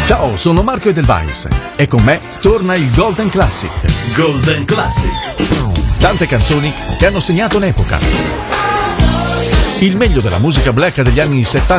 Ciao, sono Marco Edelweiss e con me torna il Golden Classic. Golden Classic. Tante canzoni che hanno segnato un'epoca. Il meglio della musica black degli anni 70